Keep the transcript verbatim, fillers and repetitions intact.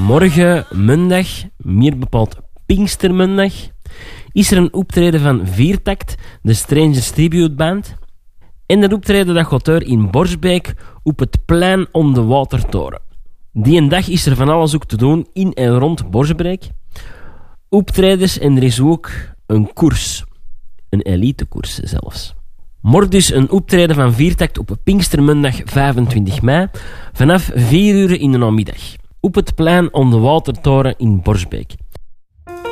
Morgen, maandag, meer bepaald Pinkstermaandag, is er een optreden van Viertakt, de Strangers Tribute Band. En dat optreden dat gaat door in Borsbeek op het plein om de Watertoren. Die een dag is er van alles ook te doen in en rond Borsbeek. Optredens en er is ook een koers. Een elitekoers zelfs. Morgen dus een optreden van Viertakt op Pinkstermaandag vijfentwintig mei vanaf vier uur in de namiddag. Op het plein om de Watertoren in Borsbeek.